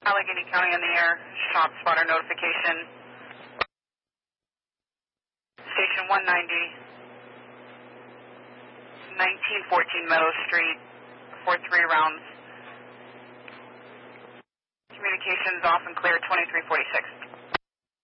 Allegheny County on the air, shot spotter notification. Station 190, 1914 Meadow Street, 43 rounds. Communications off and clear, 2346.